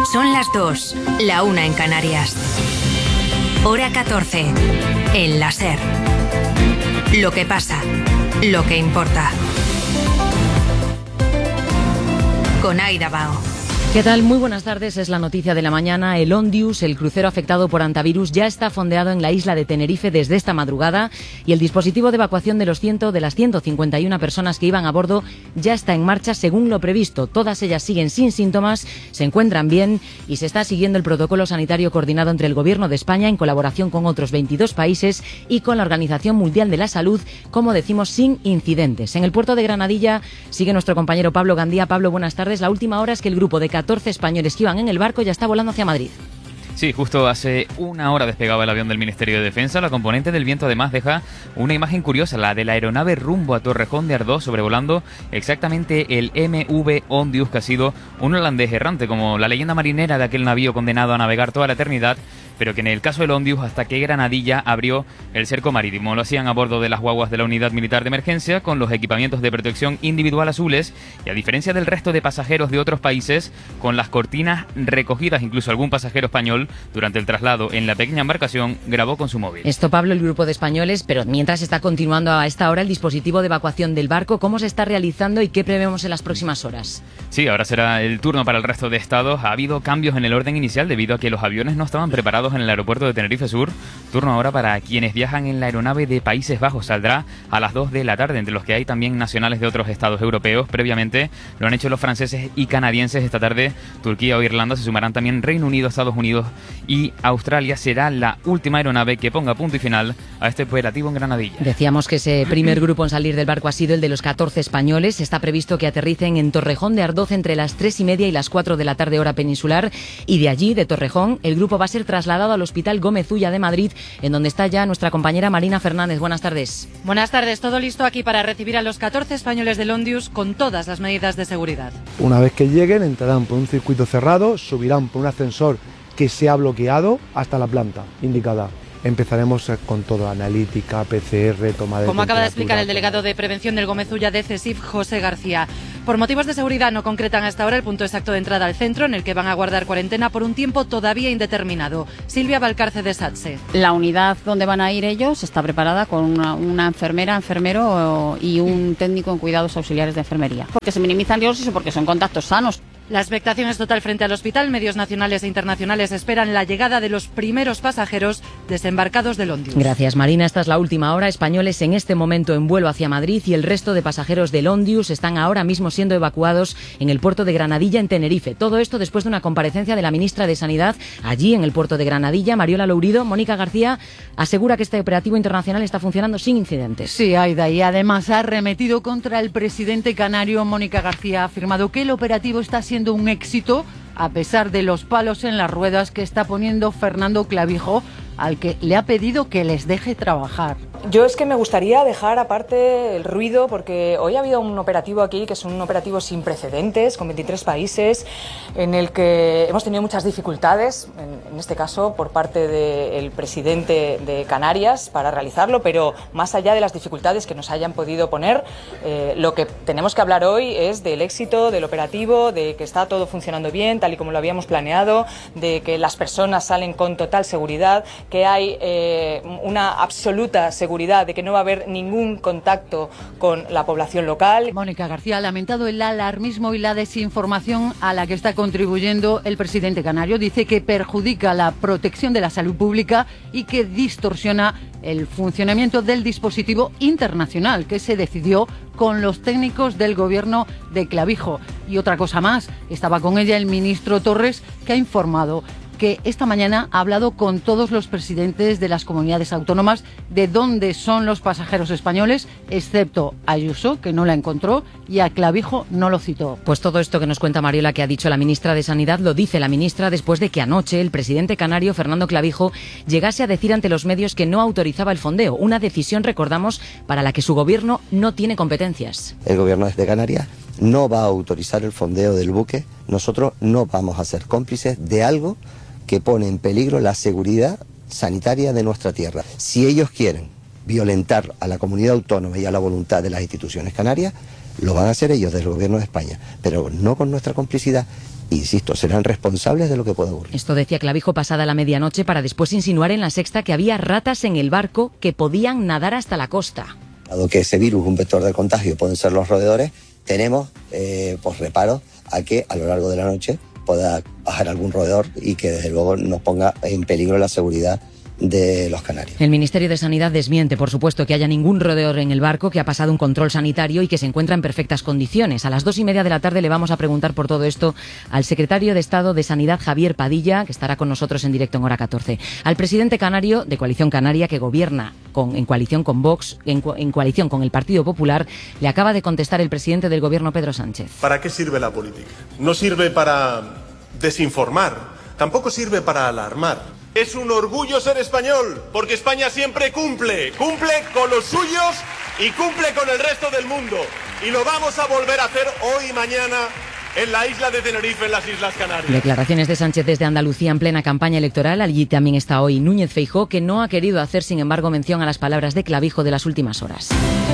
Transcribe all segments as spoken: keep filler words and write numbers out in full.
Son las dos, la una en Canarias. Hora catorce, en la SER. Lo que pasa, lo que importa. Con Aida Bao. ¿Qué tal? Muy buenas tardes, es la noticia de la mañana. El Ondius, el crucero afectado por hantavirus, ya está fondeado en la isla de Tenerife desde esta madrugada y el dispositivo de evacuación de los ciento, de las ciento cincuenta y una personas que iban a bordo ya está en marcha según lo previsto. Todas ellas siguen sin síntomas, se encuentran bien y se está siguiendo el protocolo sanitario coordinado entre el Gobierno de España en colaboración con otros veintidós países y con la Organización Mundial de la Salud, como decimos, sin incidentes. En el puerto de Granadilla sigue nuestro compañero Pablo Gandía. Pablo, buenas tardes. La última hora es que el grupo de catorce españoles que iban en el barco ya está volando hacia Madrid. Sí, justo hace una hora despegaba el avión del Ministerio de Defensa. La componente del viento además deja una imagen curiosa, la de la aeronave rumbo a Torrejón de Ardoz, sobrevolando exactamente el M V Ondius, que ha sido un holandés errante, como la leyenda marinera de aquel navío condenado a navegar toda la eternidad, pero que en el caso del Ondius hasta que Granadilla abrió el cerco marítimo. Lo hacían a bordo de las guaguas de la Unidad Militar de Emergencia con los equipamientos de protección individual azules y, a diferencia del resto de pasajeros de otros países, con las cortinas recogidas. Incluso algún pasajero español durante el traslado en la pequeña embarcación grabó con su móvil. Esto, Pablo, el grupo de españoles, pero mientras está continuando a esta hora el dispositivo de evacuación del barco, ¿cómo se está realizando y qué prevemos en las próximas horas? Sí, ahora será el turno para el resto de estados. Ha habido cambios en el orden inicial debido a que los aviones no estaban preparados en el aeropuerto de Tenerife Sur. Turno ahora para quienes viajan en la aeronave de Países Bajos. Saldrá a las dos de la tarde, entre los que hay también nacionales de otros estados europeos. Previamente lo han hecho los franceses y canadienses. Esta tarde Turquía o Irlanda, se sumarán también Reino Unido, Estados Unidos y Australia. Será la última aeronave que ponga punto y final a este operativo en Granadilla. Decíamos que ese primer grupo en salir del barco ha sido el de los catorce españoles. Está previsto que aterricen en Torrejón de Ardoz entre las tres y media y las cuatro de la tarde, hora peninsular, y de allí, de Torrejón, el grupo va a ser trasladado al Hospital Gómez Ulla de Madrid, en donde está ya nuestra compañera Marina Fernández. Buenas tardes. Buenas tardes, todo listo aquí para recibir a los catorce españoles del Ondius con todas las medidas de seguridad. Una vez que lleguen, entrarán por un circuito cerrado, subirán por un ascensor que se ha bloqueado hasta la planta indicada. Empezaremos con todo, analítica, P C R, toma de Como acaba de explicar el temperatura, delegado de Prevención del Gómez Ulla de CESIF, José García. Por motivos de seguridad no concretan hasta ahora el punto exacto de entrada al centro, en el que van a guardar cuarentena por un tiempo todavía indeterminado. Silvia Valcarce de SATSE. La unidad donde van a ir ellos está preparada con una, una enfermera, enfermero y un técnico en cuidados auxiliares de enfermería. Porque se minimizan riesgos y porque son contactos sanos. La expectación es total frente al hospital. Medios nacionales e internacionales esperan la llegada de los primeros pasajeros desembarcados del Ondius. Gracias, Marina. Esta es la última hora. Españoles en este momento en vuelo hacia Madrid y el resto de pasajeros del Ondius están ahora mismo siendo evacuados en el puerto de Granadilla, en Tenerife. Todo esto después de una comparecencia de la ministra de Sanidad allí en el puerto de Granadilla, Mariola Lourido. Mónica García asegura que este operativo internacional está funcionando sin incidentes. Sí, Aida, y además ha arremetido contra el presidente canario. Mónica García ha afirmado que el operativo está siendo un éxito a pesar de los palos en las ruedas que está poniendo Fernando Clavijo, al que le ha pedido que les deje trabajar. Yo es que me gustaría dejar aparte el ruido, porque hoy ha habido un operativo aquí que es un operativo sin precedentes, con veintitrés países, en el que hemos tenido muchas dificultades, en, en este caso por parte del presidente de Canarias, para realizarlo, pero más allá de las dificultades que nos hayan podido poner, eh, lo que tenemos que hablar hoy es del éxito del operativo, de que está todo funcionando bien, tal y como lo habíamos planeado, de que las personas salen con total seguridad, que hay eh, una absoluta seguridad de que no va a haber ningún contacto con la población local. Mónica García ha lamentado el alarmismo y la desinformación a la que está contribuyendo el presidente canario. Dice que perjudica la protección de la salud pública y que distorsiona el funcionamiento del dispositivo internacional que se decidió con los técnicos del gobierno de Clavijo. Y otra cosa más, estaba con ella el ministro Torres, que ha informado que esta mañana ha hablado con todos los presidentes de las comunidades autónomas de dónde son los pasajeros españoles, excepto a Ayuso, que no la encontró, y a Clavijo no lo citó. Pues todo esto que nos cuenta Mariola, que ha dicho la ministra de Sanidad, lo dice la ministra después de que anoche el presidente canario, Fernando Clavijo, llegase a decir ante los medios que no autorizaba el fondeo. Una decisión, recordamos, para la que su gobierno no tiene competencias. El gobierno de Canarias no va a autorizar el fondeo del buque. Nosotros no vamos a ser cómplices de algo que pone en peligro la seguridad sanitaria de nuestra tierra. Si ellos quieren violentar a la comunidad autónoma y a la voluntad de las instituciones canarias, lo van a hacer ellos del gobierno de España, pero no con nuestra complicidad insisto, serán responsables de lo que pueda ocurrir. Esto decía Clavijo pasada la medianoche para después insinuar en La Sexta que había ratas en el barco que podían nadar hasta la costa. Dado que ese virus, un vector de contagio, pueden ser los roedores, tenemos eh, pues reparos a que a lo largo de la noche pueda bajar algún roedor y que desde luego nos ponga en peligro la seguridad de los canarios. El Ministerio de Sanidad desmiente, por supuesto, que haya ningún roedor en el barco, que ha pasado un control sanitario y que se encuentra en perfectas condiciones. A las dos y media de la tarde le vamos a preguntar por todo esto al secretario de Estado de Sanidad, Javier Padilla, que estará con nosotros en directo en Hora catorce. Al presidente canario de Coalición Canaria, que gobierna con, en coalición con Vox, en, en coalición con el Partido Popular, le acaba de contestar el presidente del Gobierno, Pedro Sánchez. ¿Para qué sirve la política? No sirve para desinformar, tampoco sirve para alarmar. Es un orgullo ser español, porque España siempre cumple, cumple con los suyos y cumple con el resto del mundo. Y lo vamos a volver a hacer hoy y mañana en la isla de Tenerife, en las Islas Canarias. Declaraciones de Sánchez desde Andalucía en plena campaña electoral. Allí también está hoy Núñez Feijóo, que no ha querido hacer, sin embargo, mención a las palabras de Clavijo de las últimas horas.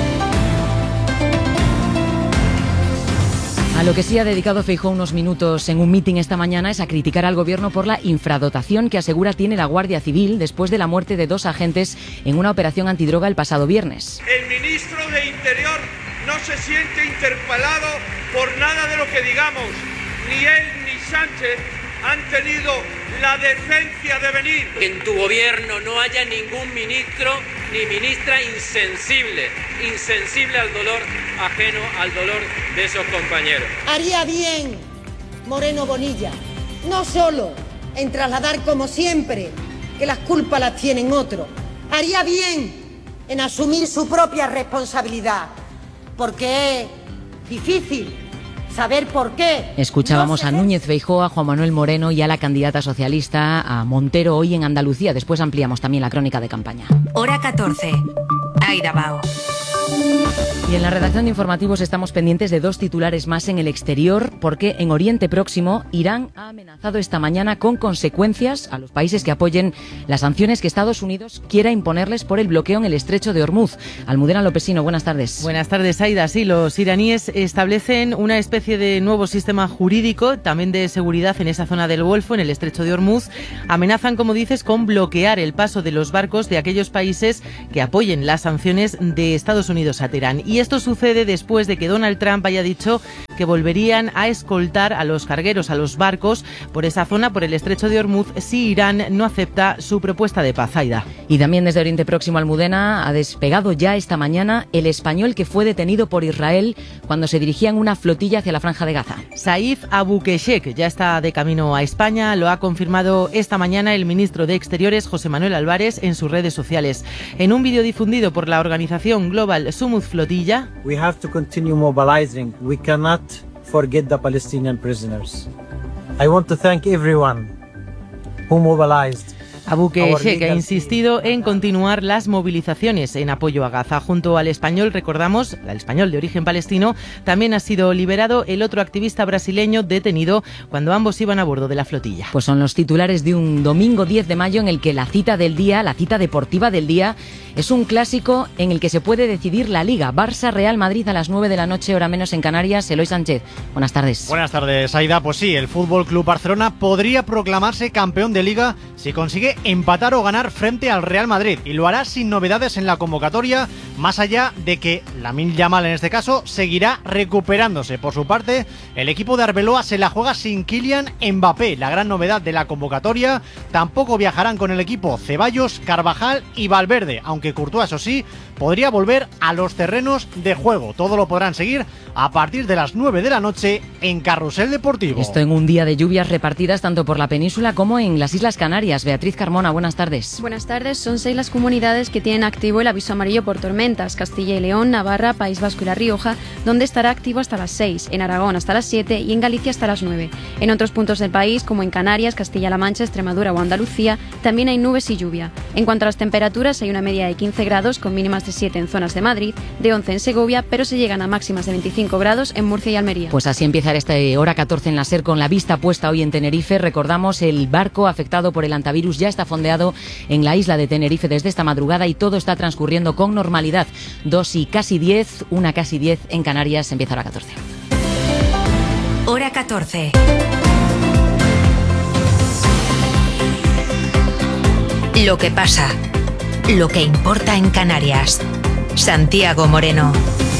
A lo que sí ha dedicado Feijóo unos minutos en un mitin esta mañana es a criticar al Gobierno por la infradotación que asegura tiene la Guardia Civil después de la muerte de dos agentes en una operación antidroga el pasado viernes. El ministro de Interior no se siente interpelado por nada de lo que digamos. Ni él ni Sánchez han tenido la decencia de venir. Que en tu gobierno no haya ningún ministro ni ministra insensible, insensible al dolor ajeno, al dolor de esos compañeros. Haría bien Moreno Bonilla, no solo en trasladar como siempre que las culpas las tienen otros, haría bien en asumir su propia responsabilidad, porque es difícil saber por qué. Escuchábamos no a Núñez Feijóo, a Juan Manuel Moreno y a la candidata socialista, a Montero, hoy en Andalucía. Después ampliamos también la crónica de campaña. Hora catorce. Aida Bao. Y en la redacción de informativos estamos pendientes de dos titulares más en el exterior, porque en Oriente Próximo Irán ha amenazado esta mañana con consecuencias a los países que apoyen las sanciones que Estados Unidos quiera imponerles por el bloqueo en el estrecho de Hormuz. Almudena Lopesino, buenas tardes. Buenas tardes, Aida. Sí, los iraníes establecen una especie de nuevo sistema jurídico, también de seguridad en esa zona del Golfo, en el estrecho de Hormuz. Amenazan, como dices, con bloquear el paso de los barcos de aquellos países que apoyen las sanciones de Estados Unidos a Teherán. Y esto sucede después de que Donald Trump haya dicho que volverían a escoltar a los cargueros, a los barcos, por esa zona, por el estrecho de Hormuz, si Irán no acepta su propuesta de paz. Aida. Y también desde Oriente Próximo, Almudena, ha despegado ya esta mañana el español que fue detenido por Israel cuando se dirigía en una flotilla hacia la Franja de Gaza. Saif Abukeshek ya está de camino a España, lo ha confirmado esta mañana el ministro de Exteriores, José Manuel Álvarez, en sus redes sociales. En un vídeo difundido por la organización Global Sumud Flotilla, We have to continue mobilizing. We cannot forget the Palestinian prisoners. I want to thank everyone who mobilized. Abukeshek ha insistido en continuar las movilizaciones en apoyo a Gaza. Junto al español, recordamos, al español de origen palestino, también ha sido liberado el otro activista brasileño detenido cuando ambos iban a bordo de la flotilla. Pues son los titulares de un domingo diez de mayo en el que la cita del día, la cita deportiva del día, es un clásico en el que se puede decidir la Liga. Barça-Real Madrid a las nueve de la noche, hora menos en Canarias. Eloy Sánchez, buenas tardes. Buenas tardes, Aida. Pues sí, el F C Barcelona podría proclamarse campeón de Liga si consigue empatar o ganar frente al Real Madrid, y lo hará sin novedades en la convocatoria, más allá de que Lamine Yamal en este caso seguirá recuperándose. Por su parte, el equipo de Arbeloa se la juega sin Kylian Mbappé, la gran novedad de la convocatoria. Tampoco viajarán con el equipo Ceballos, Carvajal y Valverde, aunque Courtois, eso sí, podría volver a los terrenos de juego. Todo lo podrán seguir a partir de las nueve de la noche en Carrusel Deportivo. Esto en un día de lluvias repartidas tanto por la península como en las Islas Canarias. Beatriz Carmona, buenas tardes. Buenas tardes. Son seis las comunidades que tienen activo el aviso amarillo por tormentas: Castilla y León, Navarra, País Vasco y La Rioja, donde estará activo hasta las seis, en Aragón hasta las siete y en Galicia hasta las nueve. En otros puntos del país, como en Canarias, Castilla-La Mancha, Extremadura o Andalucía, también hay nubes y lluvia. En cuanto a las temperaturas, hay una media de quince grados con mínimas de siete en zonas de Madrid, de once en Segovia, pero se llegan a máximas de veinticinco grados en Murcia y Almería. Pues así empieza esta hora catorce en la SER, con la vista puesta hoy en Tenerife. Recordamos, el barco afectado por el antivirus ya está fondeado en la isla de Tenerife desde esta madrugada y todo está transcurriendo con normalidad. Dos y casi diez, una casi diez en Canarias. Empieza hora catorce. Hora catorce. Lo que pasa, lo que importa en Canarias. Santiago Moreno.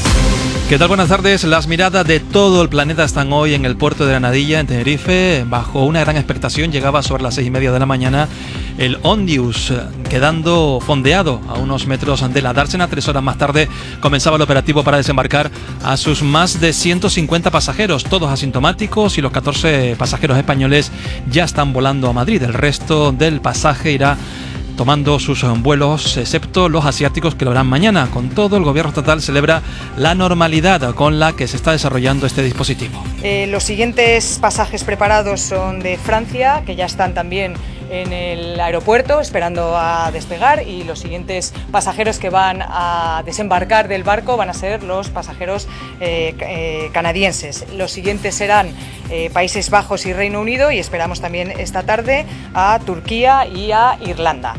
¿Qué tal? Buenas tardes. Las miradas de todo el planeta están hoy en el puerto de Granadilla, en Tenerife. Bajo una gran expectación llegaba sobre las seis y media de la mañana el Ondius, quedando fondeado a unos metros de la dársena. Tres horas más tarde comenzaba el operativo para desembarcar a sus más de ciento cincuenta pasajeros, todos asintomáticos, y los catorce pasajeros españoles ya están volando a Madrid. El resto del pasaje irá tomando sus vuelos, excepto los asiáticos, que lo harán mañana. Con todo, el gobierno estatal celebra la normalidad con la que se está desarrollando este dispositivo. Eh, los siguientes pasajes preparados son de Francia, que ya están también en el aeropuerto esperando a despegar, y los siguientes pasajeros que van a desembarcar del barco van a ser los pasajeros eh, eh, canadienses. Los siguientes serán eh, Países Bajos y Reino Unido, y esperamos también esta tarde a Turquía y a Irlanda.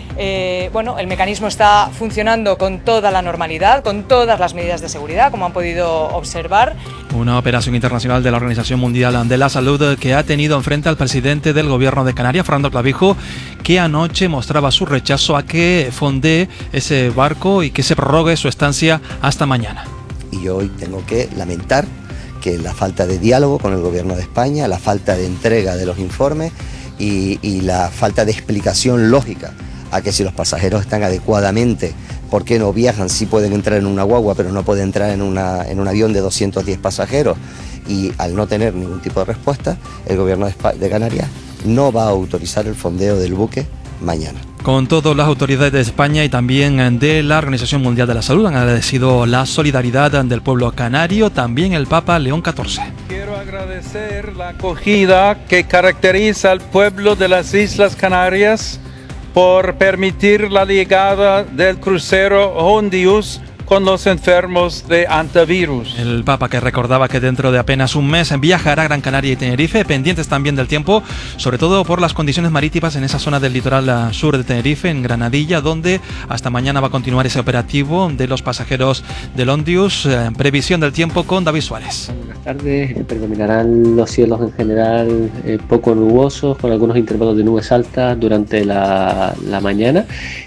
Eh, bueno, el mecanismo está funcionando con toda la normalidad, con todas las medidas de seguridad, como han podido observar. Una operación internacional de la Organización Mundial de la Salud que ha tenido enfrente al presidente del gobierno de Canarias, Fernando Clavijo, que anoche mostraba su rechazo a que fondee ese barco y que se prorrogue su estancia hasta mañana. Y yo hoy tengo que lamentar que la falta de diálogo con el gobierno de España, la falta de entrega de los informes y, y la falta de explicación lógica a que si los pasajeros están adecuadamente, ¿por qué no viajan? Sí pueden entrar en una guagua, pero no pueden entrar en, una, en un avión de doscientos diez pasajeros. Y al no tener ningún tipo de respuesta, el gobierno de, Espa- de Canarias no va a autorizar el fondeo del buque mañana. Con todo, las autoridades de España y también de la Organización Mundial de la Salud han agradecido la solidaridad del pueblo canario, también el Papa León catorce. Quiero agradecer la acogida que caracteriza al pueblo de las Islas Canarias por permitir la llegada del crucero Ondius con los enfermos de antivirus. El Papa, que recordaba que dentro de apenas un mes viajará a Gran Canaria y Tenerife, pendientes también del tiempo, sobre todo por las condiciones marítimas en esa zona del litoral sur de Tenerife, en Granadilla, donde hasta mañana va a continuar ese operativo de los pasajeros del Ondius. En previsión del tiempo con David Suárez. Buenas tardes. Predominarán los cielos en general eh, poco nubosos, con algunos intervalos de nubes altas durante la, la mañana,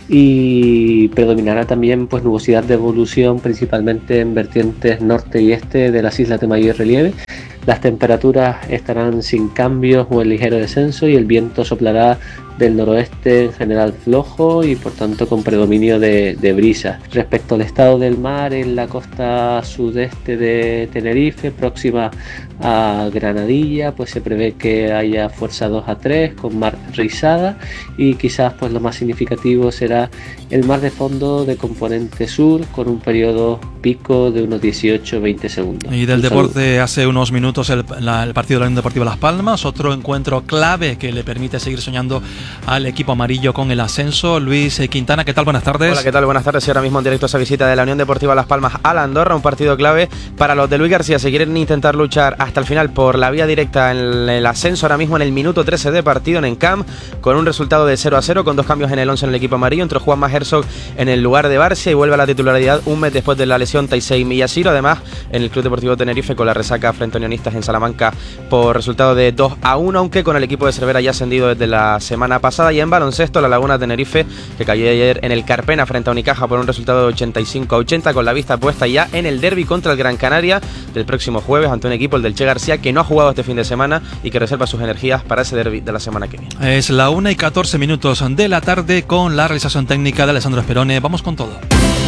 y predominará también pues nubosidad de evolución principalmente en vertientes norte y este de las islas de mayor relieve. Las temperaturas estarán sin cambios o en ligero descenso, y el viento soplará del noroeste en general flojo y por tanto con predominio de, de brisa. Respecto al estado del mar, en la costa sudeste de Tenerife, próxima a Granadilla, pues se prevé que haya fuerza dos a tres con mar rizada, y quizás pues lo más significativo será el mar de fondo de componente sur, con un periodo pico de unos dieciocho a veinte segundos. Y del un deporte, saludo. hace unos minutos el, la, el partido de la Unión Deportiva Las Palmas, otro encuentro clave que le permite seguir soñando al equipo amarillo con el ascenso. Luis Quintana, ¿qué tal? Buenas tardes. Hola, ¿qué tal? Buenas tardes. Y ahora mismo en directo esa visita de la Unión Deportiva Las Palmas a la Andorra, un partido clave para los de Luis García, si quieren intentar luchar hasta el final por la vía directa en el ascenso. Ahora mismo en el minuto trece de partido en Encamp, con un resultado de cero a cero, con dos cambios en el once en el equipo amarillo, entre Juanma Herzog en el lugar de Barcia, y vuelve a la titularidad un mes después de la lesión Taisei Miyashiro. Además, en el Club Deportivo Tenerife, con la resaca frente a Unionistas en Salamanca por resultado de dos a uno, aunque con el equipo de Cervera ya ascendido desde la semana pasada. Y en baloncesto, la Laguna Tenerife, que cayó ayer en el Carpena frente a Unicaja por un resultado de ochenta y cinco a ochenta, con la vista puesta ya en el derbi contra el Gran Canaria del próximo jueves, ante un equipo, el del Che García, que no ha jugado este fin de semana y que reserva sus energías para ese derbi de la semana que viene. Es la una y catorce minutos de la tarde, con la realización técnica de Alessandro Esperone. Vamos con todo.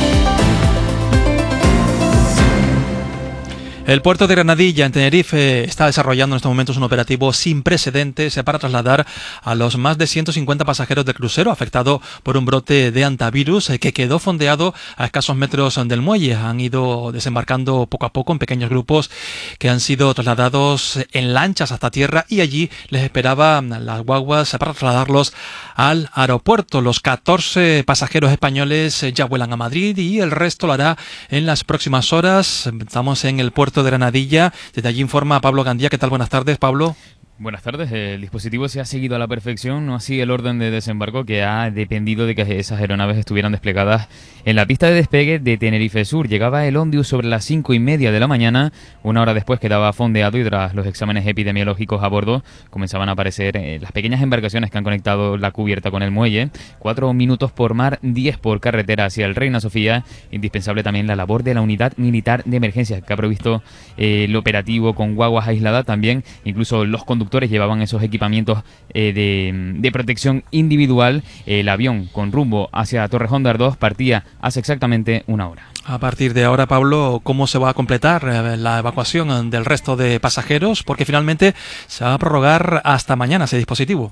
El puerto de Granadilla, en Tenerife, está desarrollando en estos momentos un operativo sin precedentes para trasladar a los más de ciento cincuenta pasajeros del crucero afectado por un brote de antivirus que quedó fondeado a escasos metros del muelle. Han ido desembarcando poco a poco en pequeños grupos que han sido trasladados en lanchas hasta tierra, y allí les esperaban las guaguas para trasladarlos al aeropuerto. Los catorce pasajeros españoles ya vuelan a Madrid, y el resto lo hará en las próximas horas. Estamos en el puerto de Granadilla. Desde allí informa Pablo Gandía. ¿Qué tal? Buenas tardes, Pablo. Buenas tardes. El dispositivo se ha seguido a la perfección, no así el orden de desembarco, que ha dependido de que esas aeronaves estuvieran desplegadas en la pista de despegue de Tenerife Sur. Llegaba el Ondius sobre las cinco y media de la mañana, una hora después quedaba fondeado y tras los exámenes epidemiológicos a bordo comenzaban a aparecer eh, las pequeñas embarcaciones que han conectado la cubierta con el muelle. Cuatro minutos por mar, diez por carretera hacia el Reina Sofía. Indispensable también la labor de la unidad militar de emergencia que ha previsto eh, el operativo con guaguas aisladas. También incluso los conductores llevaban esos equipamientos eh, de, de protección individual. El avión con rumbo hacia Torrejón de Ardoz partía hace exactamente una hora. A partir de ahora, Pablo, ¿cómo se va a completar eh, la evacuación del resto de pasajeros? Porque finalmente se va a prorrogar hasta mañana ese dispositivo.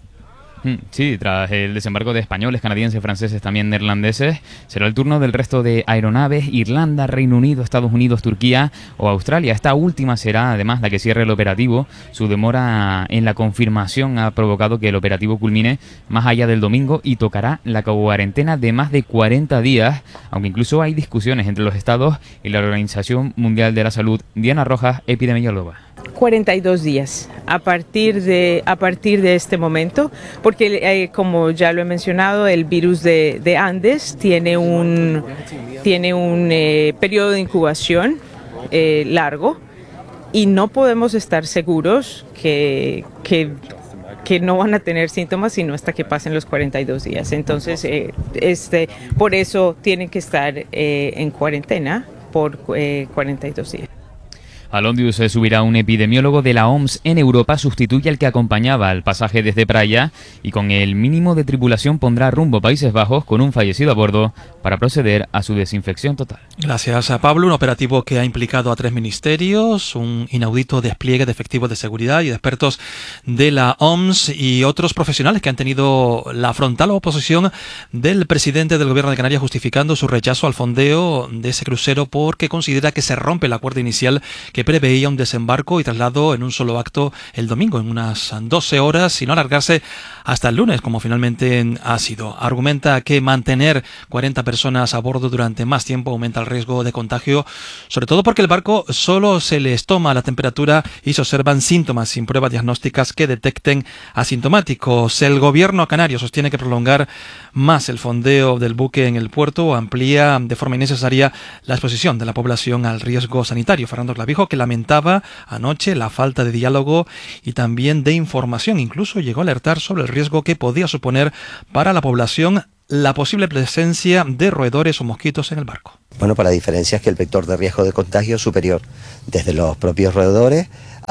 Sí, tras el desembarco de españoles, canadienses, franceses, también neerlandeses, será el turno del resto de aeronaves: Irlanda, Reino Unido, Estados Unidos, Turquía o Australia. Esta última será además la que cierre el operativo. Su demora en la confirmación ha provocado que el operativo culmine más allá del domingo y tocará la cuarentena de más de cuarenta días, aunque incluso hay discusiones entre los estados y la Organización Mundial de la Salud. Diana Rojas, epidemióloga. cuarenta y dos días a partir de a partir de este momento, porque eh, como ya lo he mencionado, el virus de, de Andes tiene un tiene un eh, periodo de incubación eh, largo y no podemos estar seguros que, que que no van a tener síntomas sino hasta que pasen los cuarenta y dos días. Entonces, eh, este por eso tienen que estar eh, en cuarentena por eh, cuarenta y dos días. Al Ondius se subirá un epidemiólogo de la O M S en Europa, sustituye al que acompañaba al pasaje desde Praia y con el mínimo de tripulación pondrá rumbo a Países Bajos con un fallecido a bordo para proceder a su desinfección total. Gracias a Pablo. Un operativo que ha implicado a tres ministerios, un inaudito despliegue de efectivos de seguridad y de expertos de la O M S y otros profesionales que han tenido la frontal oposición del presidente del Gobierno de Canarias, justificando su rechazo al fondeo de ese crucero porque considera que se rompe el acuerdo inicial que preveía un desembarco y traslado en un solo acto el domingo, en unas doce horas, y no alargarse hasta el lunes, como finalmente ha sido. Argumenta que mantener cuarenta personas a bordo durante más tiempo aumenta el riesgo de contagio, sobre todo porque el barco solo se les toma la temperatura y se observan síntomas sin pruebas diagnósticas que detecten asintomáticos. El gobierno canario sostiene que prolongar más el fondeo del buque en el puerto amplía de forma innecesaria la exposición de la población al riesgo sanitario. Fernando Clavijo, que lamentaba anoche la falta de diálogo y también de información. Incluso llegó a alertar sobre el riesgo que podía suponer para la población la posible presencia de roedores o mosquitos en el barco. Bueno, para la diferencia es que el vector de riesgo de contagio es superior, desde los propios roedores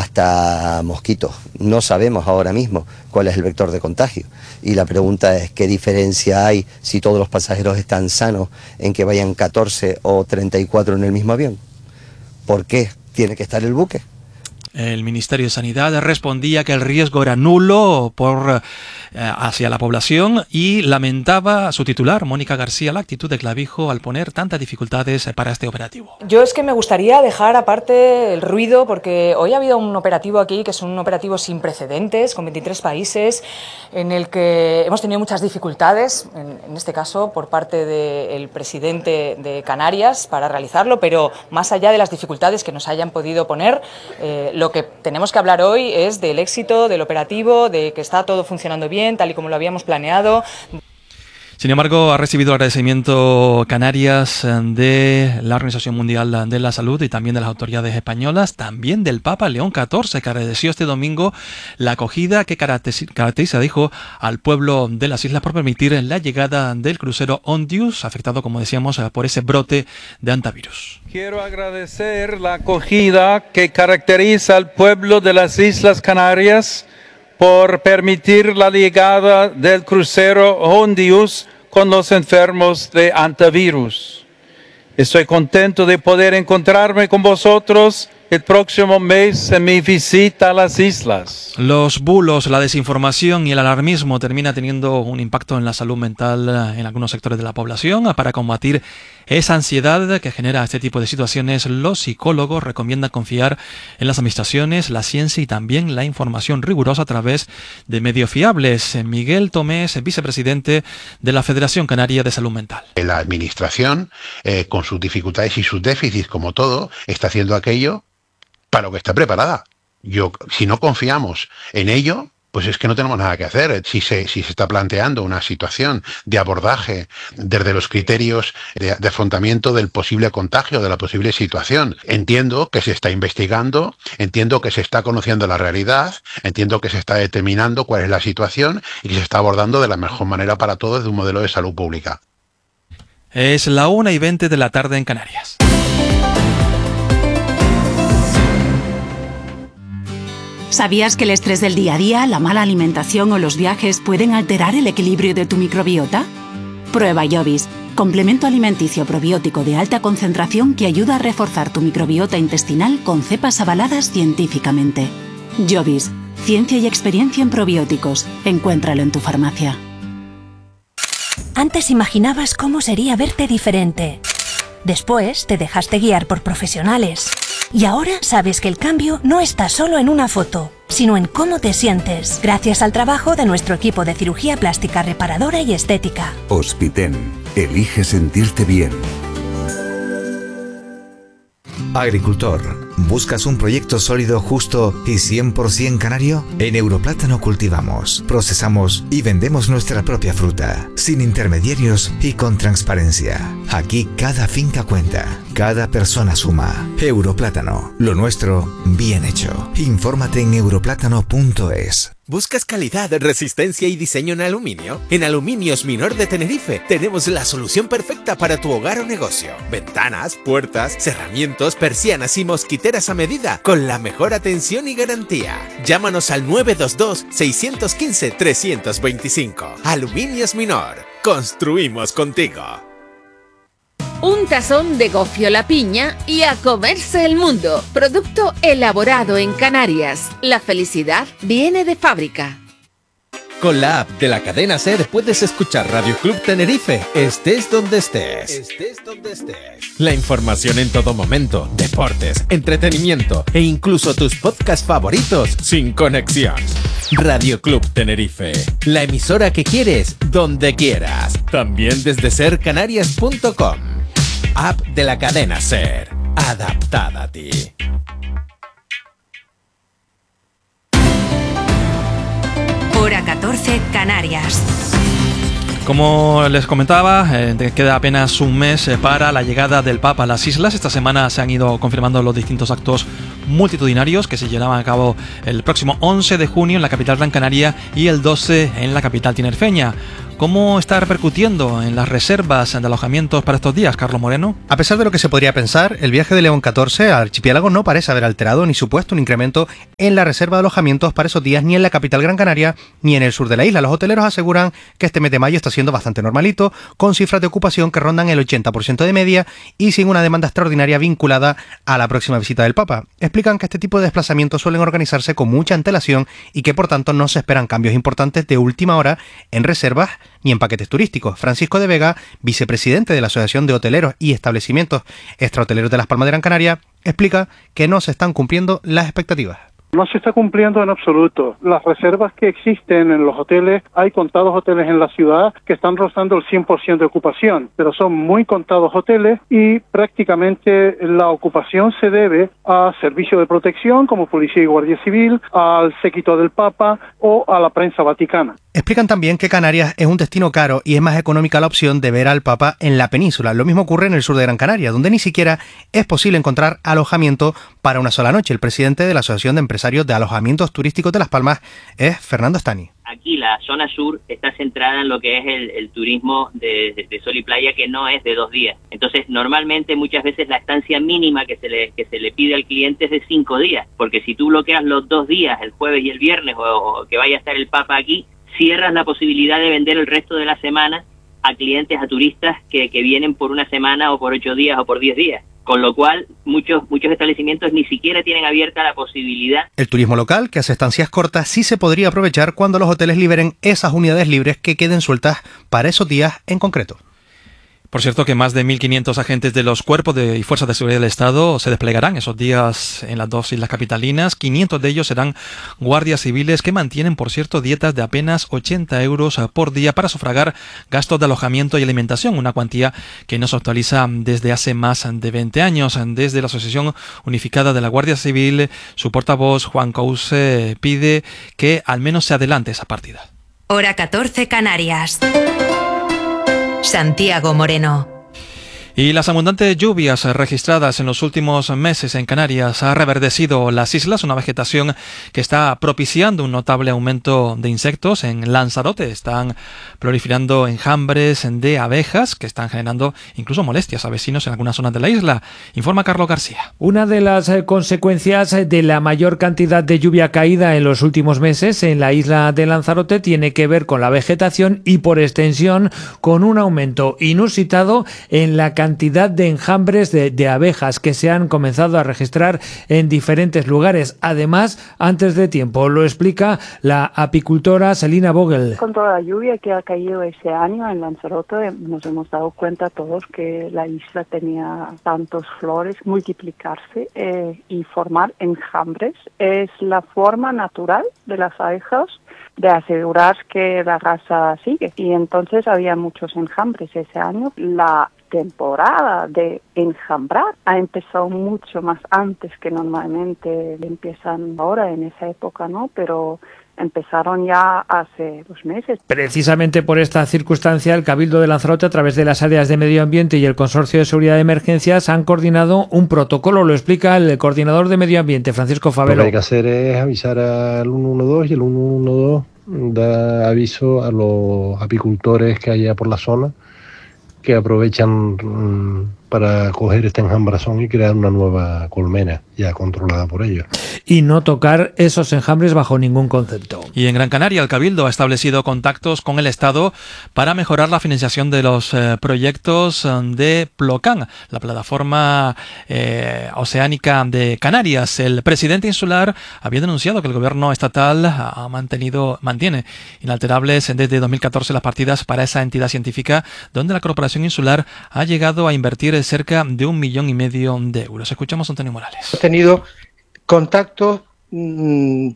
hasta mosquitos. No sabemos ahora mismo cuál es el vector de contagio. Y la pregunta es, ¿qué diferencia hay si todos los pasajeros están sanos en que vayan catorce o treinta y cuatro en el mismo avión? ¿Por qué tiene que estar el buque? El Ministerio de Sanidad respondía que el riesgo era nulo por eh, hacia la población y lamentaba a su titular, Mónica García, la actitud de Clavijo al poner tantas dificultades para este operativo. Yo es que me gustaría dejar aparte el ruido, porque hoy ha habido un operativo aquí que es un operativo sin precedentes, con veintitrés países, en el que hemos tenido muchas dificultades, en, en este caso por parte del presidente de Canarias para realizarlo, pero más allá de las dificultades que nos hayan podido poner, eh, lo que tenemos que hablar hoy es del éxito del operativo, de que está todo funcionando bien, tal y como lo habíamos planeado. Sin embargo, ha recibido el agradecimiento Canarias de la Organización Mundial de la Salud y también de las autoridades españolas, también del Papa León catorce, que agradeció este domingo la acogida que caracteriza, dijo, al pueblo de las islas por permitir la llegada del crucero Ondius, afectado, como decíamos, por ese brote de hantavirus. Quiero agradecer la acogida que caracteriza al pueblo de las Islas Canarias por permitir la llegada del crucero Ondius con los enfermos de hantavirus. Estoy contento de poder encontrarme con vosotros el próximo mes en mi visita a las islas. Los bulos, la desinformación y el alarmismo termina teniendo un impacto en la salud mental en algunos sectores de la población. Para combatir esa ansiedad que genera este tipo de situaciones, los psicólogos recomiendan confiar en las administraciones, la ciencia y también la información rigurosa a través de medios fiables. Miguel Tomés, vicepresidente de la Federación Canaria de Salud Mental. La administración, eh, con sus dificultades y sus déficits, como todo, está haciendo aquello para lo que está preparada. Yo, si no confiamos en ello, pues es que no tenemos nada que hacer. Si se, si se está planteando una situación de abordaje desde los criterios de, de afrontamiento del posible contagio, de la posible situación, entiendo que se está investigando, entiendo que se está conociendo la realidad, entiendo que se está determinando cuál es la situación y que se está abordando de la mejor manera para todos de un modelo de salud pública. Es la una y veinte de la tarde en Canarias. ¿Sabías que el estrés del día a día, la mala alimentación o los viajes pueden alterar el equilibrio de tu microbiota? Prueba Jovis, complemento alimenticio probiótico de alta concentración que ayuda a reforzar tu microbiota intestinal con cepas avaladas científicamente. Jovis, ciencia y experiencia en probióticos. Encuéntralo en tu farmacia. Antes imaginabas cómo sería verte diferente. Después te dejaste guiar por profesionales. Y ahora sabes que el cambio no está solo en una foto, sino en cómo te sientes, gracias al trabajo de nuestro equipo de cirugía plástica reparadora y estética. Hospiten. Elige sentirte bien. Agricultor, ¿buscas un proyecto sólido, justo y cien por ciento canario? En Europlátano cultivamos, procesamos y vendemos nuestra propia fruta, sin intermediarios y con transparencia. Aquí cada finca cuenta, cada persona suma. Europlátano, lo nuestro bien hecho. Infórmate en europlátano punto es. ¿Buscas calidad, resistencia y diseño en aluminio? En Aluminios Minor de Tenerife tenemos la solución perfecta para tu hogar o negocio. Ventanas, puertas, cerramientos, persianas y mosquiteras a medida con la mejor atención y garantía. Llámanos al nueve dos dos, seis uno cinco, tres dos cinco. Aluminios Minor. Construimos contigo. Un tazón de gofio la piña y a comerse el mundo. Producto elaborado en Canarias. La felicidad viene de fábrica. Con la app de la cadena SER puedes escuchar Radio Club Tenerife, estés donde estés. Estés donde estés. La información en todo momento, deportes, entretenimiento e incluso tus podcasts favoritos sin conexión. Radio Club Tenerife, la emisora que quieres, donde quieras. También desde ser canarias punto com. App de la cadena SER, adaptada a ti. Hora catorce, Canarias. Como les comentaba, eh, queda apenas un mes eh, para la llegada del Papa a las islas. Esta semana se han ido confirmando los distintos actos multitudinarios que se llevarán a cabo el próximo once de junio en la capital Gran Canaria y el doce en la capital tinerfeña. ¿Cómo está repercutiendo en las reservas de alojamientos para estos días, Carlos Moreno? A pesar de lo que se podría pensar, el viaje de León catorce al archipiélago no parece haber alterado ni supuesto un incremento en la reserva de alojamientos para esos días ni en la capital Gran Canaria ni en el sur de la isla. Los hoteleros aseguran que este mes de mayo está siendo bastante normalito, con cifras de ocupación que rondan el ochenta por ciento de media y sin una demanda extraordinaria vinculada a la próxima visita del Papa. Explican que este tipo de desplazamientos suelen organizarse con mucha antelación y que por tanto no se esperan cambios importantes de última hora en reservas ni en paquetes turísticos. Francisco de Vega, vicepresidente de la Asociación de Hoteleros y Establecimientos Extrahoteleros de Las Palmas de Gran Canaria, explica que no se están cumpliendo las expectativas. No se está cumpliendo en absoluto. Las reservas que existen en los hoteles, hay contados hoteles en la ciudad que están rozando el cien por ciento de ocupación, pero son muy contados hoteles y prácticamente la ocupación se debe a servicios de protección como Policía y Guardia Civil, al séquito del Papa o a la prensa vaticana. Explican también que Canarias es un destino caro y es más económica la opción de ver al Papa en la península. Lo mismo ocurre en el sur de Gran Canaria, donde ni siquiera es posible encontrar alojamiento para una sola noche. El presidente de la Asociación de Empresarios de Alojamientos Turísticos de Las Palmas es Fernando Stani. Aquí la zona sur está centrada en lo que es el, el turismo de, de, de sol y playa, que no es de dos días. Entonces, normalmente muchas veces la estancia mínima que se le que se le pide al cliente es de cinco días, porque si tú bloqueas los dos días, el jueves y el viernes, o, o que vaya a estar el Papa aquí, cierras la posibilidad de vender el resto de la semana a clientes, a turistas que, que vienen por una semana o por ocho días o por diez días. Con lo cual, muchos muchos establecimientos ni siquiera tienen abierta la posibilidad. El turismo local, que hace estancias cortas, sí se podría aprovechar cuando los hoteles liberen esas unidades libres que queden sueltas para esos días en concreto. Por cierto, que más de mil quinientos agentes de los cuerpos de, y fuerzas de seguridad del Estado se desplegarán esos días en las dos islas capitalinas. quinientos de ellos serán guardias civiles que mantienen, por cierto, dietas de apenas ochenta euros por día para sufragar gastos de alojamiento y alimentación, una cuantía que no se actualiza desde hace más de veinte años. Desde la Asociación Unificada de la Guardia Civil, su portavoz, Juan Couce, pide que al menos se adelante esa partida. Hora catorce, Canarias. Santiago Moreno. Y las abundantes lluvias registradas en los últimos meses en Canarias ha reverdecido las islas, una vegetación que está propiciando un notable aumento de insectos. En Lanzarote están proliferando enjambres de abejas que están generando incluso molestias a vecinos en algunas zonas de la isla. Informa Carlos García. Una de las consecuencias de la mayor cantidad de lluvia caída en los últimos meses en la isla de Lanzarote tiene que ver con la vegetación y, por extensión, con un aumento inusitado en la cantidad cantidad de enjambres de, de abejas que se han comenzado a registrar en diferentes lugares, además antes de tiempo. Lo explica la apicultora Selina Vogel. Con toda la lluvia que ha caído ese año en Lanzarote, nos hemos dado cuenta todos que la isla tenía tantos flores multiplicarse eh, y formar enjambres. Es la forma natural de las abejas de asegurar que la raza sigue, y entonces había muchos enjambres ese año. La temporada de enjambrar ha empezado mucho más antes que normalmente empiezan ahora en esa época, ¿no? Pero empezaron ya hace dos meses. Precisamente por esta circunstancia, el Cabildo de Lanzarote, a través de las áreas de medio ambiente y el Consorcio de Seguridad de Emergencias, han coordinado un protocolo. Lo explica el coordinador de medio ambiente, Francisco Favelo. Lo que hay que hacer es avisar al uno uno dos, y el uno uno dos da aviso a los apicultores que haya por la zona, que aprovechan mmm, para coger este enjambrazón y crear una nueva colmena ya controlada por ellos. Y no tocar esos enjambres bajo ningún concepto. Y en Gran Canaria, el Cabildo ha establecido contactos con el Estado para mejorar la financiación de los eh, proyectos de Plocan, la plataforma eh, oceánica de Canarias. El presidente insular había denunciado que el gobierno estatal ha mantenido, mantiene inalterables desde dos mil catorce las partidas para esa entidad científica, donde la corporación insular ha llegado a invertir cerca de un millón y medio de euros. Escuchamos a Antonio Morales. He tenido contactos, mmm,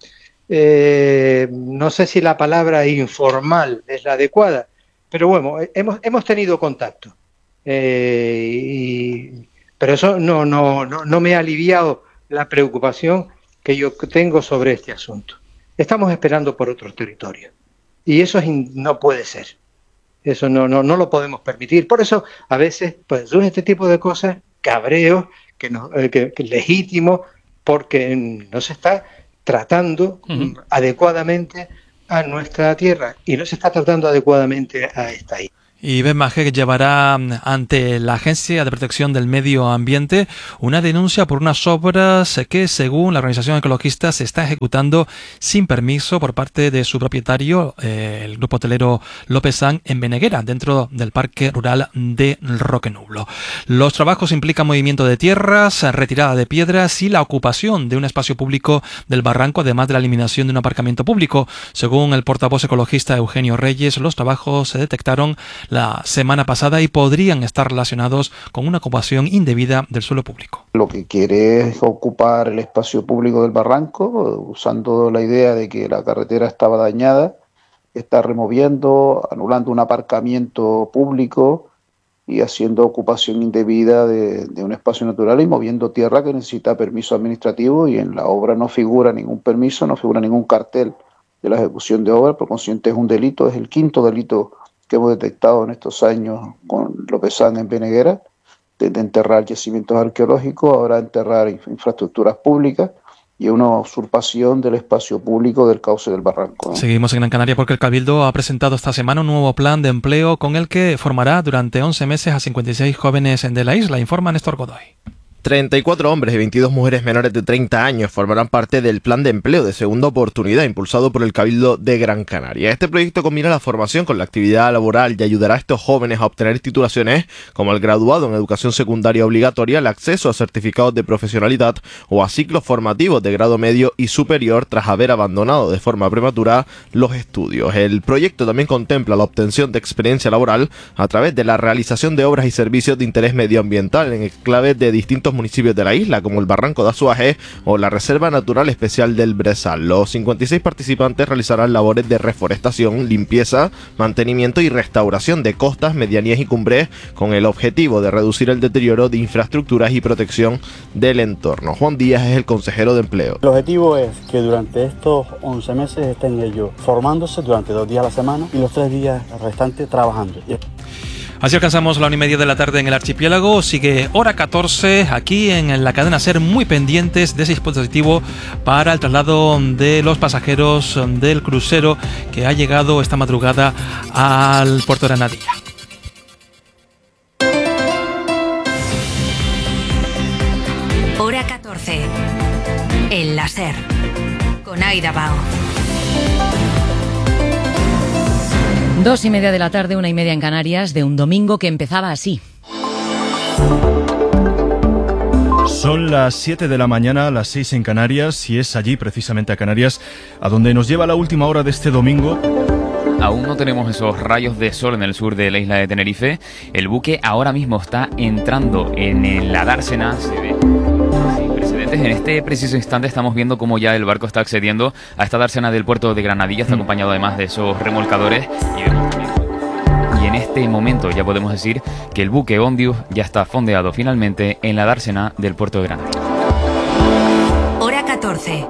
eh, no sé si la palabra informal es la adecuada, pero bueno, hemos, hemos tenido contacto. Eh, y, pero eso no, no, no, no me ha aliviado la preocupación que yo tengo sobre este asunto. Estamos esperando por otros territorios y eso es in, no puede ser. Eso no, no, no lo podemos permitir. Por eso, a veces, pues, surge este tipo de cosas, cabreos, que, no, eh, que, que legítimo, porque no se está tratando uh-huh. adecuadamente a nuestra tierra y no se está tratando adecuadamente a esta isla. Y B M A G llevará ante la Agencia de Protección del Medio Ambiente una denuncia por unas obras que, según la organización ecologista, se está ejecutando sin permiso por parte de su propietario, eh, el grupo hotelero Lópezán, en Beneguera, dentro del Parque Rural de Roquenublo. Los trabajos implican movimiento de tierras, retirada de piedras y la ocupación de un espacio público del barranco, además de la eliminación de un aparcamiento público. Según el portavoz ecologista Eugenio Reyes, los trabajos se detectaron la semana pasada y podrían estar relacionados con una ocupación indebida del suelo público. Lo que quiere es ocupar el espacio público del barranco, usando la idea de que la carretera estaba dañada, está removiendo, anulando un aparcamiento público y haciendo ocupación indebida de, de un espacio natural y moviendo tierra que necesita permiso administrativo, y en la obra no figura ningún permiso, no figura ningún cartel de la ejecución de obra. Por consiguiente es un delito, es el quinto delito que hemos detectado en estos años con Lópezán en Beneguera, desde enterrar yacimientos arqueológicos, ahora enterrar infraestructuras públicas y una usurpación del espacio público del cauce del barranco, ¿no? Seguimos en Gran Canaria porque el Cabildo ha presentado esta semana un nuevo plan de empleo con el que formará durante once meses a cincuenta y seis jóvenes de la isla, informa Néstor Godoy. treinta y cuatro hombres y veintidós mujeres menores de treinta años formarán parte del Plan de Empleo de Segunda Oportunidad impulsado por el Cabildo de Gran Canaria. Este proyecto combina la formación con la actividad laboral y ayudará a estos jóvenes a obtener titulaciones como el graduado en educación secundaria obligatoria, el acceso a certificados de profesionalidad o a ciclos formativos de grado medio y superior tras haber abandonado de forma prematura los estudios. El proyecto también contempla la obtención de experiencia laboral a través de la realización de obras y servicios de interés medioambiental en enclaves de distintos municipios de la isla, como el Barranco de Azuaje o la Reserva Natural Especial del Brezal. Los cincuenta y seis participantes realizarán labores de reforestación, limpieza, mantenimiento y restauración de costas, medianías y cumbres, con el objetivo de reducir el deterioro de infraestructuras y protección del entorno. Juan Díaz es el consejero de Empleo. El objetivo es que durante estos once meses estén ellos formándose durante dos días a la semana y los tres días restantes trabajando. Así alcanzamos la una y media de la tarde en el archipiélago. Sigue hora catorce aquí en la cadena SER, muy pendientes de ese dispositivo para el traslado de los pasajeros del crucero que ha llegado esta madrugada al puerto de Granadilla. Hora catorce en la SER con Aida Bao. Dos y media de la tarde, una y media en Canarias, de un domingo que empezaba así. Son las siete de la mañana, las seis en Canarias, y es allí, precisamente a Canarias, a donde nos lleva la última hora de este domingo. Aún no tenemos esos rayos de sol en el sur de la isla de Tenerife. El buque ahora mismo está entrando en la dársena, se ve sin precedentes. En este preciso instante estamos viendo cómo ya el barco está accediendo a esta dársena del puerto de Granadilla. Está acompañado además de esos remolcadores y vemos también. Y en este momento ya podemos decir que el buque Ondius ya está fondeado finalmente en la dársena del puerto de Granadilla. Hora catorce.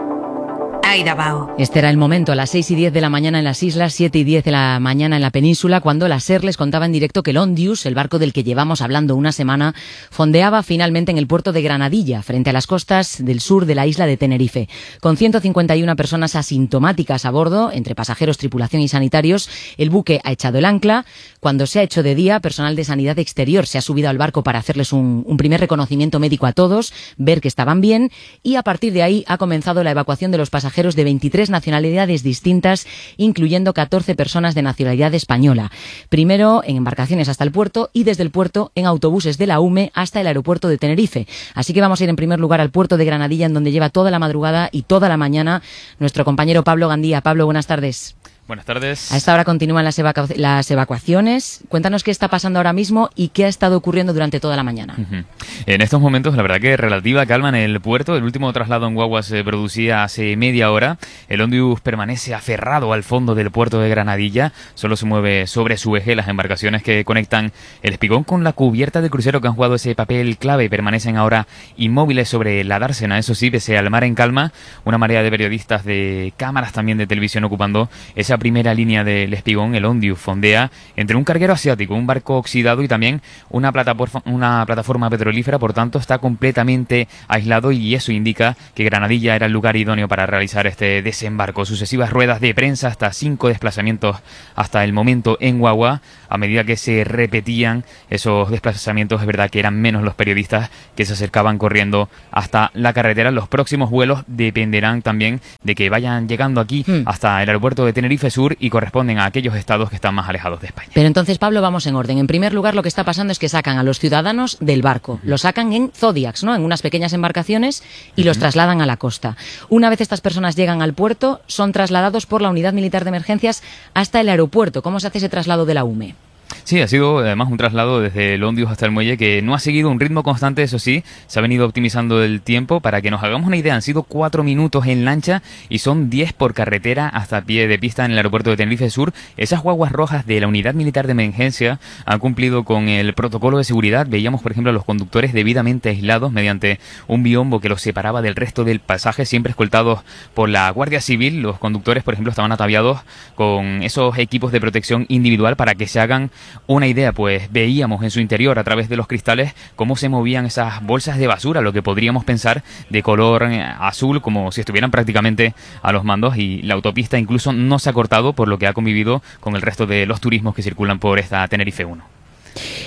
Aida Bao. Este era el momento, a las seis y diez de la mañana en las islas, siete y diez de la mañana en la península, cuando la SER les contaba en directo que el Ondius, el barco del que llevamos hablando una semana, fondeaba finalmente en el puerto de Granadilla, frente a las costas del sur de la isla de Tenerife. Con ciento cincuenta y una personas asintomáticas a bordo, entre pasajeros, tripulación y sanitarios, el buque ha echado el ancla. Cuando se ha hecho de día, personal de sanidad exterior se ha subido al barco para hacerles un, un primer reconocimiento médico a todos, ver que estaban bien, y a partir de ahí ha comenzado la evacuación de los pasajeros de veintitrés nacionalidades distintas, incluyendo catorce personas de nacionalidad española. Primero en embarcaciones hasta el puerto y desde el puerto en autobuses de la U M E hasta el aeropuerto de Tenerife. Así que vamos a ir en primer lugar al puerto de Granadilla, en donde lleva toda la madrugada y toda la mañana nuestro compañero Pablo Gandía. Pablo, buenas tardes. Buenas tardes. A esta hora continúan las, evacu- las evacuaciones. Cuéntanos qué está pasando ahora mismo y qué ha estado ocurriendo durante toda la mañana. Uh-huh. En estos momentos, la verdad que relativa calma en el puerto. El último traslado en guagua se producía hace media hora. El Ondius permanece aferrado al fondo del puerto de Granadilla. Solo se mueve sobre su eje. Las embarcaciones que conectan el espigón con la cubierta del crucero, que han jugado ese papel clave, permanecen ahora inmóviles sobre la dársena. Eso sí, pese al mar en calma, una marea de periodistas, de cámaras también de televisión ocupando esa primera línea del espigón. El Ondius fondea entre un carguero asiático, un barco oxidado y también una plataforma, una plataforma petrolífera. Por tanto, está completamente aislado y eso indica que Granadilla era el lugar idóneo para realizar este desembarco. Sucesivas ruedas de prensa, hasta cinco desplazamientos hasta el momento en guagua. A medida que se repetían esos desplazamientos, es verdad que eran menos los periodistas que se acercaban corriendo hasta la carretera. Los próximos vuelos dependerán también de que vayan llegando aquí hmm. hasta el aeropuerto de Tenerife Sur y corresponden a aquellos estados que están más alejados de España. Pero entonces, Pablo, vamos en orden. En primer lugar, lo que está pasando es que sacan a los ciudadanos del barco. Uh-huh. Los sacan en Zodiacs, ¿no? En unas pequeñas embarcaciones y uh-huh. los trasladan a la costa. Una vez estas personas llegan al puerto, son trasladados por la Unidad Militar de Emergencias hasta el aeropuerto. ¿Cómo se hace ese traslado de la U M E? Sí, ha sido además un traslado desde el Ondius hasta el muelle que no ha seguido un ritmo constante, eso sí, se ha venido optimizando el tiempo. Para que nos hagamos una idea, han sido cuatro minutos en lancha y son diez por carretera hasta pie de pista en el aeropuerto de Tenerife Sur. Esas guaguas rojas de la Unidad Militar de Emergencia han cumplido con el protocolo de seguridad. Veíamos, por ejemplo, a los conductores debidamente aislados mediante un biombo que los separaba del resto del pasaje, siempre escoltados por la Guardia Civil. Los conductores, por ejemplo, estaban ataviados con esos equipos de protección individual. Para que se hagan una idea, pues veíamos en su interior a través de los cristales cómo se movían esas bolsas de basura, lo que podríamos pensar de color azul, como si estuvieran prácticamente a los mandos, y la autopista incluso no se ha cortado, por lo que ha convivido con el resto de los turismos que circulan por esta Tenerife uno.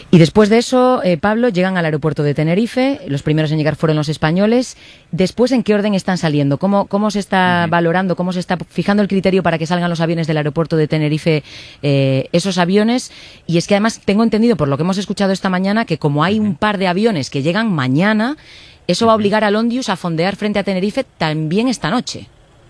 Y después de eso, eh, Pablo, llegan al aeropuerto de Tenerife. Los primeros en llegar fueron los españoles. Después, ¿en qué orden están saliendo? ¿Cómo, cómo se está uh-huh. valorando, cómo se está fijando el criterio para que salgan los aviones del aeropuerto de Tenerife, eh, esos aviones? Y es que además tengo entendido, por lo que hemos escuchado esta mañana, que como hay un par de aviones que llegan mañana, eso va a obligar al Ondius a fondear frente a Tenerife también esta noche.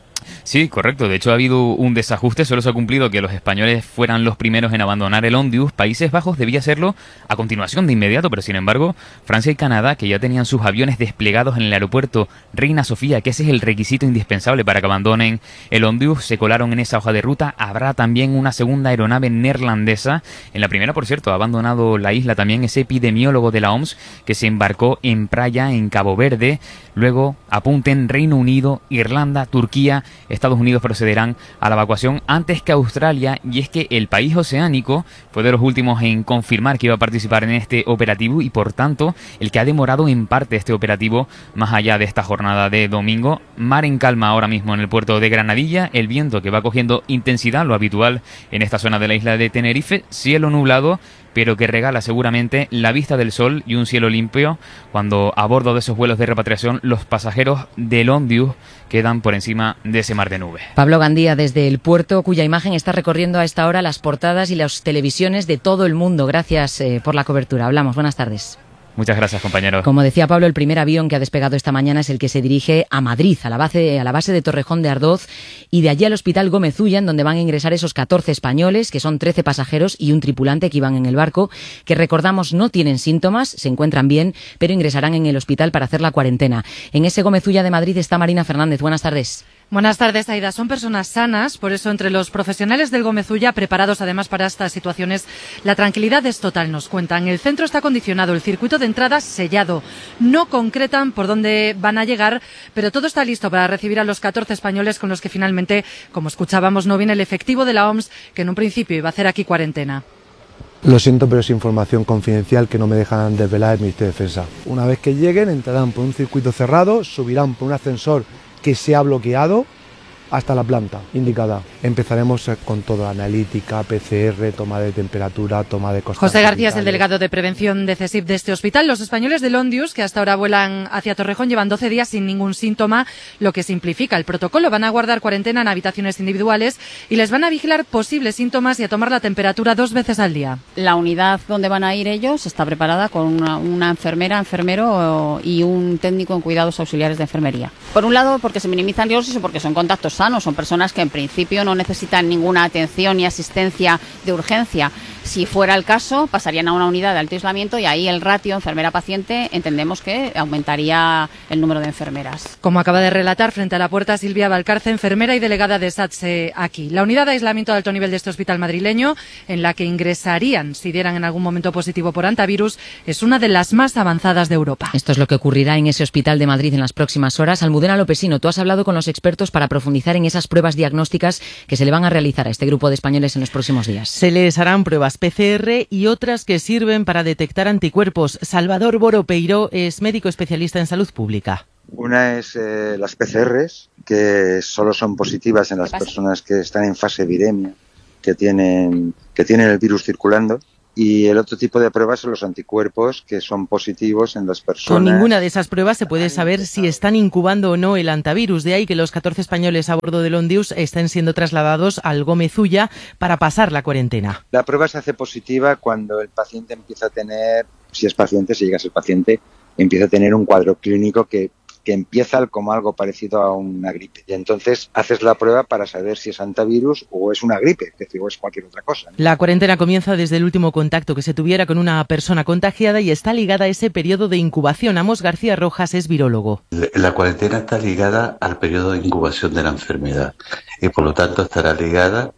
Sí, correcto. De hecho, ha habido un desajuste. Solo se ha cumplido que los españoles fueran los primeros en abandonar el Ondius. Países Bajos debía hacerlo a continuación de inmediato, pero sin embargo, Francia y Canadá, que ya tenían sus aviones desplegados en el aeropuerto Reina Sofía, que ese es el requisito indispensable para que abandonen el Ondius, se colaron en esa hoja de ruta. Habrá también una segunda aeronave neerlandesa. En la primera, por cierto, ha abandonado la isla también ese epidemiólogo de la O M S que se embarcó en Praia, en Cabo Verde. Luego apunten Reino Unido, Irlanda, Turquía, Estados Unidos procederán a la evacuación antes que Australia, y es que el país oceánico fue de los últimos en confirmar que iba a participar en este operativo y por tanto el que ha demorado en parte este operativo más allá de esta jornada de domingo. Mar en calma ahora mismo en el puerto de Granadilla, el viento que va cogiendo intensidad, lo habitual en esta zona de la isla de Tenerife, cielo nublado, pero que regala seguramente la vista del sol y un cielo limpio cuando a bordo de esos vuelos de repatriación los pasajeros del Ondius quedan por encima de ese mar de nubes. Pablo Gandía desde el puerto, cuya imagen está recorriendo a esta hora las portadas y las televisiones de todo el mundo. Gracias eh, por la cobertura. Hablamos. Buenas tardes. Muchas gracias, compañero. Como decía Pablo, el primer avión que ha despegado esta mañana es el que se dirige a Madrid, a la base, a la base de Torrejón de Ardoz, y de allí al Hospital Gómez Ulla, en donde van a ingresar esos catorce españoles, que son trece pasajeros y un tripulante que iban en el barco, que recordamos no tienen síntomas, se encuentran bien, pero ingresarán en el hospital para hacer la cuarentena. En ese Gómez Ulla de Madrid está Marina Fernández. Buenas tardes. Buenas tardes, Aida. Son personas sanas, por eso entre los profesionales del Gómez Ulla, preparados además para estas situaciones, la tranquilidad es total, nos cuentan. El centro está acondicionado, el circuito de entrada sellado. No concretan por dónde van a llegar, pero todo está listo para recibir a los catorce españoles con los que finalmente, como escuchábamos, no viene el efectivo de la O M S, que en un principio iba a hacer aquí cuarentena. Lo siento, pero es información confidencial que no me dejan desvelar el Ministerio de Defensa. Una vez que lleguen, entrarán por un circuito cerrado, subirán por un ascensor que se ha bloqueado hasta la planta indicada. Empezaremos con toda analítica, P C R, toma de temperatura, toma de constancia. José García es el delegado de prevención de CESIF de este hospital. Los españoles del Ondius, que hasta ahora vuelan hacia Torrejón, llevan doce días sin ningún síntoma, lo que simplifica el protocolo. Van a guardar cuarentena en habitaciones individuales y les van a vigilar posibles síntomas y a tomar la temperatura dos veces al día. La unidad donde van a ir ellos está preparada con una, una enfermera, enfermero y un técnico en cuidados auxiliares de enfermería. Por un lado, porque se minimizan riesgos y porque son contactos sanos, son personas que en principio no necesitan ninguna atención ni asistencia de urgencia. Si fuera el caso, pasarían a una unidad de alto aislamiento y ahí el ratio enfermera-paciente entendemos que aumentaría el número de enfermeras. Como acaba de relatar frente a la puerta Silvia Valcarce, enfermera y delegada de SATSE aquí. La unidad de aislamiento de alto nivel de este hospital madrileño, en la que ingresarían si dieran en algún momento positivo por antivirus, es una de las más avanzadas de Europa. Esto es lo que ocurrirá en ese hospital de Madrid en las próximas horas. Almudena Lopesino, tú has hablado con los expertos para profundizar en esas pruebas diagnósticas que se le van a realizar a este grupo de españoles en los próximos días. Se les harán pruebas P C R y otras que sirven para detectar anticuerpos. Salvador Boro Peiró es médico especialista en salud pública. Una es eh, las P C Rs, que solo son positivas en las personas que están en fase de viremia, que tienen, que tienen el virus circulando. Y el otro tipo de pruebas son los anticuerpos, que son positivos en las personas. Con ninguna de esas pruebas se puede saber si están incubando o no el antivirus. De ahí que los catorce españoles a bordo del Ondius estén siendo trasladados al Gómez Ulla para pasar la cuarentena. La prueba se hace positiva cuando el paciente empieza a tener, si es paciente, si llega a ser paciente, empieza a tener un cuadro clínico que que empieza como algo parecido a una gripe. Y entonces haces la prueba para saber si es antivirus o es una gripe, es decir, o es cualquier otra cosa, ¿no? La cuarentena comienza desde el último contacto que se tuviera con una persona contagiada y está ligada a ese periodo de incubación. Amos García Rojas es virólogo. La cuarentena está ligada al periodo de incubación de la enfermedad y por lo tanto estará ligada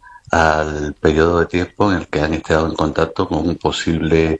al periodo de tiempo en el que han estado en contacto con un posible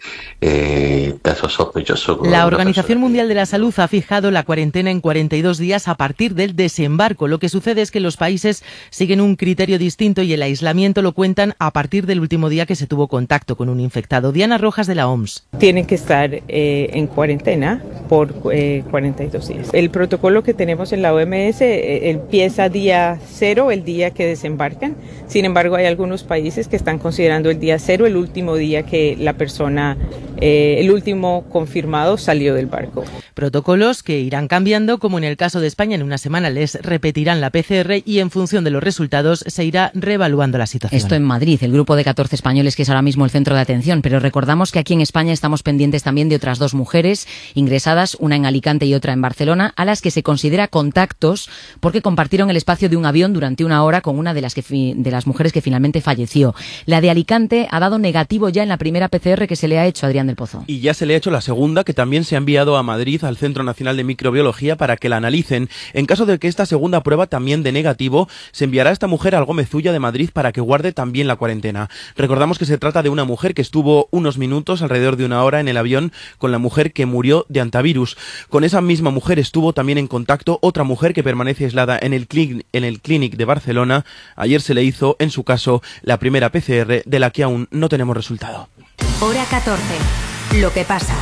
eh, caso sospechoso. La Organización Mundial de la Salud ha fijado la cuarentena en cuarenta y dos días a partir del desembarco. Lo que sucede es que los países siguen un criterio distinto y el aislamiento lo cuentan a partir del último día que se tuvo contacto con un infectado. Diana Rojas de la O M S. Tienen que estar eh, en cuarentena por eh, cuarenta y dos días. El protocolo que tenemos en la O M S eh, empieza día cero, el día que desembarcan. Sin embargo, hay algunos países que están considerando el día cero el último día que la persona, eh, el último confirmado salió del barco. Protocolos que irán cambiando, como en el caso de España, en una semana les repetirán la P C R y en función de los resultados se irá reevaluando la situación. Esto en Madrid, el grupo de catorce españoles que es ahora mismo el centro de atención, pero recordamos que aquí en España estamos pendientes también de otras dos mujeres ingresadas, una en Alicante y otra en Barcelona, a las que se considera contactos porque compartieron el espacio de un avión durante una hora con una de las, que fi- de las mujeres que finalmente falleció. La de Alicante ha dado negativo ya en la primera P C R que se le ha hecho a Adrián del Pozo. Y ya se le ha hecho la segunda, que también se ha enviado a Madrid, al Centro Nacional de Microbiología, para que la analicen. En caso de que esta segunda prueba también dé negativo, se enviará a esta mujer al Gómez-Ulla de Madrid para que guarde también la cuarentena. Recordamos que se trata de una mujer que estuvo unos minutos, alrededor de una hora, en el avión con la mujer que murió de antivirus. Con esa misma mujer estuvo también en contacto otra mujer que permanece aislada en el, clín- en el Clínic de Barcelona. Ayer se le hizo, en su caso, la primera P C R, de la que aún no tenemos resultado. Hora catorce. Lo que pasa.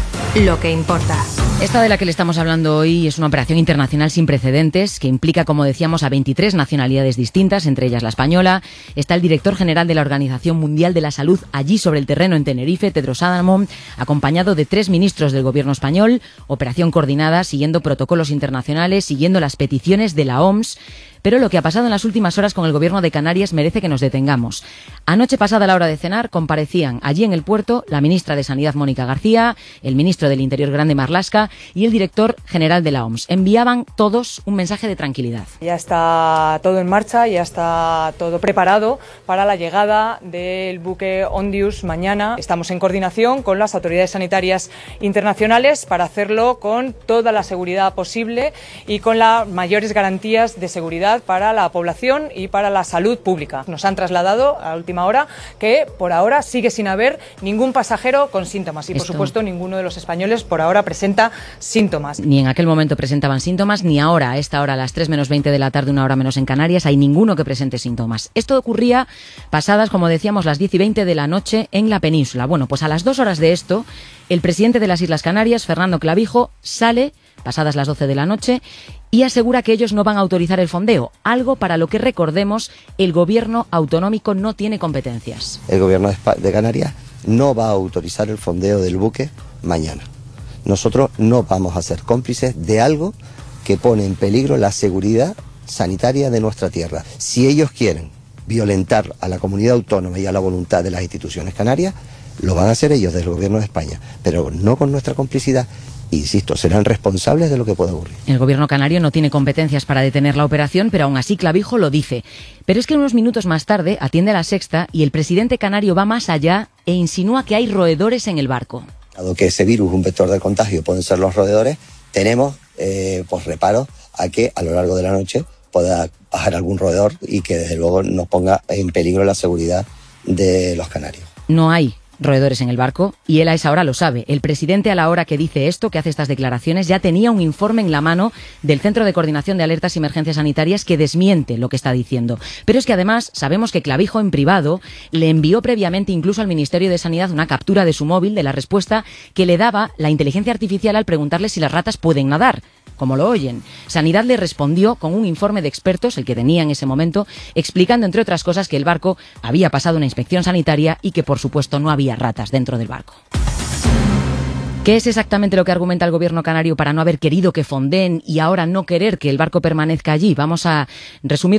Lo que importa. Esta de la que le estamos hablando hoy es una operación internacional sin precedentes que implica, como decíamos, a veintitrés nacionalidades distintas, entre ellas la española. Está el director general de la Organización Mundial de la Salud allí sobre el terreno en Tenerife, Tedros Adhanom, acompañado de tres ministros del gobierno español. Operación coordinada, siguiendo protocolos internacionales, siguiendo las peticiones de la O M S. Pero lo que ha pasado en las últimas horas con el gobierno de Canarias merece que nos detengamos. Anoche pasada la hora de cenar comparecían allí en el puerto la ministra de Sanidad Mónica García, el ministro del Interior Grande Marlaska y el director general de la O M S. Enviaban todos un mensaje de tranquilidad. Ya está todo en marcha, ya está todo preparado para la llegada del buque Ondius mañana. Estamos en coordinación con las autoridades sanitarias internacionales para hacerlo con toda la seguridad posible y con las mayores garantías de seguridad para la población y para la salud pública. Nos han trasladado a última hora que por ahora sigue sin haber ningún pasajero con síntomas y por Esto. supuesto ninguno de los españoles por ahora presenta síntomas. Ni en aquel momento presentaban síntomas, ni ahora, a esta hora, a las tres menos veinte de la tarde, una hora menos en Canarias, hay ninguno que presente síntomas. Esto ocurría pasadas, como decíamos, las diez y veinte de la noche en la península. Bueno, pues a las dos horas de esto, el presidente de las Islas Canarias, Fernando Clavijo, sale, pasadas las doce de la noche, y asegura que ellos no van a autorizar el fondeo, algo para lo que, recordemos, el gobierno autonómico no tiene competencias. El gobierno de Espa- de Canarias no va a autorizar el fondeo del buque mañana. Nosotros no vamos a ser cómplices de algo que pone en peligro la seguridad sanitaria de nuestra tierra. Si ellos quieren violentar a la comunidad autónoma y a la voluntad de las instituciones canarias, lo van a hacer ellos del gobierno de España, pero no con nuestra complicidad. Insisto, serán responsables de lo que pueda ocurrir. El gobierno canario no tiene competencias para detener la operación, pero aún así Clavijo lo dice. Pero es que unos minutos más tarde atiende a La Sexta y el presidente canario va más allá e insinúa que hay roedores en el barco. Dado que ese virus, un vector de contagio, pueden ser los roedores, tenemos eh, pues reparos a que a lo largo de la noche pueda bajar algún roedor y que desde luego nos ponga en peligro la seguridad de los canarios. No hay roedores en el barco y él a esa hora lo sabe. El presidente, a la hora que dice esto, que hace estas declaraciones, ya tenía un informe en la mano del Centro de Coordinación de Alertas y Emergencias Sanitarias que desmiente lo que está diciendo. Pero es que además sabemos que Clavijo en privado le envió previamente incluso al Ministerio de Sanidad una captura de su móvil de la respuesta que le daba la inteligencia artificial al preguntarle si las ratas pueden nadar. Como lo oyen. Sanidad le respondió con un informe de expertos, el que tenía en ese momento, explicando, entre otras cosas, que el barco había pasado una inspección sanitaria y que, por supuesto, no había ratas dentro del barco. ¿Qué es exactamente lo que argumenta el gobierno canario para no haber querido que fondeen y ahora no querer que el barco permanezca allí? Vamos a resumir